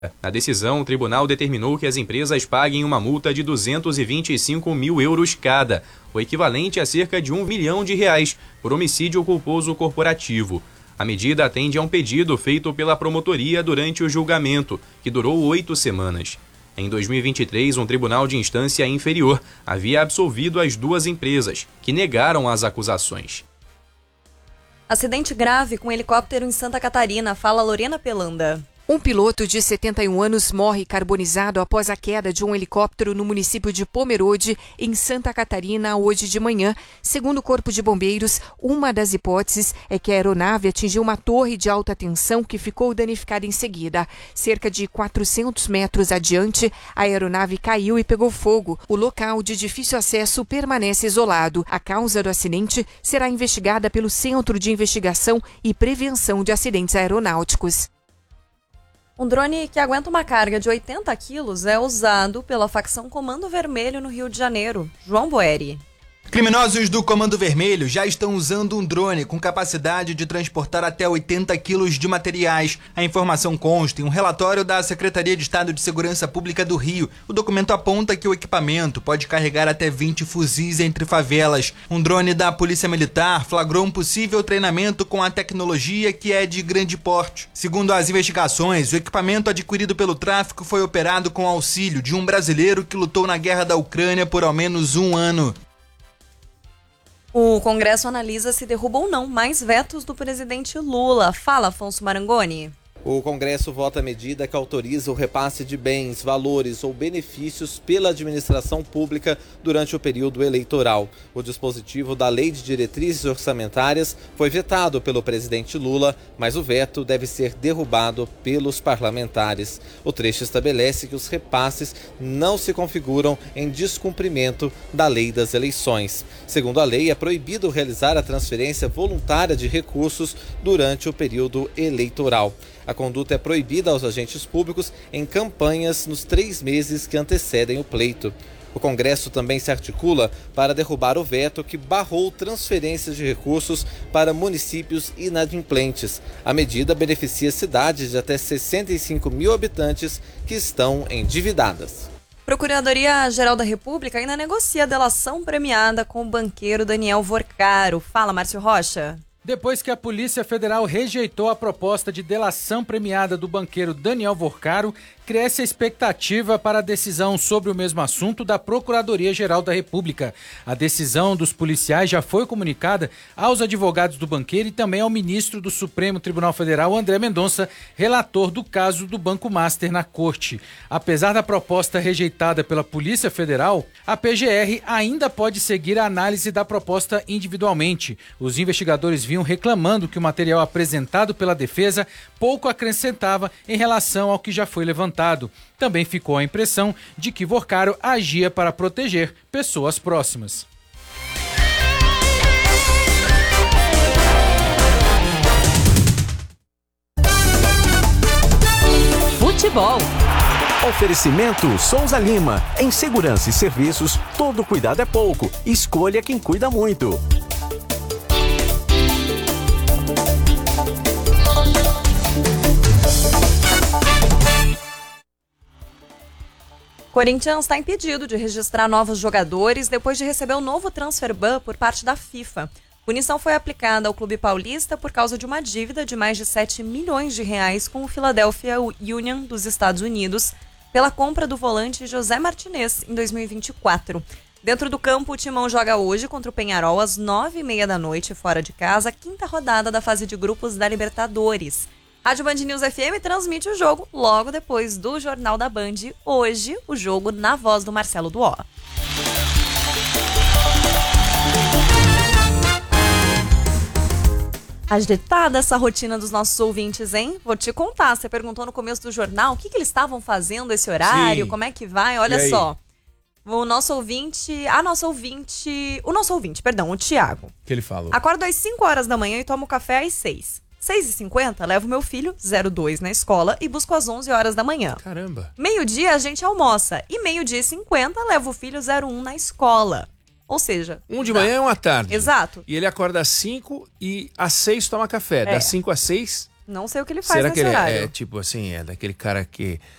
Na decisão, o tribunal determinou que as empresas paguem uma multa de 225 mil euros cada, o equivalente a cerca de R$1 milhão, por homicídio culposo corporativo. A medida atende a um pedido feito pela promotoria durante o julgamento, que durou 8 semanas. Em 2023, um tribunal de instância inferior havia absolvido as duas empresas, que negaram as acusações. Acidente grave com helicóptero em Santa Catarina, fala Lorena Pelanda. Um piloto de 71 anos morre carbonizado após a queda de um helicóptero no município de Pomerode, em Santa Catarina, hoje de manhã. Segundo o Corpo de Bombeiros, uma das hipóteses é que a aeronave atingiu uma torre de alta tensão que ficou danificada em seguida. Cerca de 400 metros adiante, a aeronave caiu e pegou fogo. O local de difícil acesso permanece isolado. A causa do acidente será investigada pelo Centro de Investigação e Prevenção de Acidentes Aeronáuticos. Um drone que aguenta uma carga de 80 quilos é usado pela facção Comando Vermelho no Rio de Janeiro. João Boeri. Criminosos do Comando Vermelho já estão usando um drone com capacidade de transportar até 80 quilos de materiais. A informação consta em um relatório da Secretaria de Estado de Segurança Pública do Rio. O documento aponta que o equipamento pode carregar até 20 fuzis entre favelas. Um drone da Polícia Militar flagrou um possível treinamento com a tecnologia que é de grande porte. Segundo as investigações, o equipamento adquirido pelo tráfico foi operado com auxílio de um brasileiro que lutou na guerra da Ucrânia por ao menos um ano. O Congresso analisa se derruba ou não mais vetos do presidente Lula. Fala, Afonso Marangoni. O Congresso vota a medida que autoriza o repasse de bens, valores ou benefícios pela administração pública durante o período eleitoral. O dispositivo da Lei de Diretrizes Orçamentárias foi vetado pelo presidente Lula, mas o veto deve ser derrubado pelos parlamentares. O trecho estabelece que os repasses não se configuram em descumprimento da Lei das Eleições. Segundo a lei, é proibido realizar a transferência voluntária de recursos durante o período eleitoral. A conduta é proibida aos agentes públicos em campanhas nos 3 meses que antecedem o pleito. O Congresso também se articula para derrubar o veto que barrou transferências de recursos para municípios inadimplentes. A medida beneficia cidades de até 65 mil habitantes que estão endividadas. Procuradoria-Geral da República ainda negocia a delação premiada com o banqueiro Daniel Vorcaro. Fala, Márcio Rocha. Depois que a Polícia Federal rejeitou a proposta de delação premiada do banqueiro Daniel Vorcaro, cresce a expectativa para a decisão sobre o mesmo assunto da Procuradoria-Geral da República. A decisão dos policiais já foi comunicada aos advogados do banqueiro e também ao ministro do Supremo Tribunal Federal, André Mendonça, relator do caso do Banco Master na Corte. Apesar da proposta rejeitada pela Polícia Federal, a PGR ainda pode seguir a análise da proposta individualmente. Os investigadores vinham reclamando que o material apresentado pela defesa pouco acrescentava em relação ao que já foi levantado. Também ficou a impressão de que Vorcaro agia para proteger pessoas próximas. Futebol. Oferecimento Souza Lima. Em segurança e serviços, todo cuidado é pouco. Escolha quem cuida muito. Corinthians está impedido de registrar novos jogadores depois de receber um novo transfer ban por parte da FIFA. Punição foi aplicada ao clube paulista por causa de uma dívida de mais de 7 milhões de reais com o Philadelphia Union dos Estados Unidos pela compra do volante José Martinez em 2024. Dentro do campo, o Timão joga hoje contra o Peñarol às 9h30 da noite, fora de casa, a 5ª rodada da fase de grupos da Libertadores. Rádio Band News FM transmite o jogo logo depois do Jornal da Band. Hoje, o jogo na voz do Marcelo Duó. Agitada essa rotina dos nossos ouvintes, hein? Vou te contar, você perguntou no começo do jornal o que eles estavam fazendo esse horário, como é que vai, olha só. O nosso ouvinte, o Thiago. O que ele falou? Acordo às 5 horas da manhã e tomo café às 6. 6h50, levo meu filho, 02, na escola e busco às 11 horas da manhã. Caramba. Meio-dia a gente almoça e meio-dia e 50 levo o filho 01 na escola. Ou seja... Um de manhã e um à tarde. Exato. E ele acorda às 5 e às 6 toma café. Das 5 às 6... Não sei o que ele faz Será nesse que ele horário. é tipo assim, é daquele cara que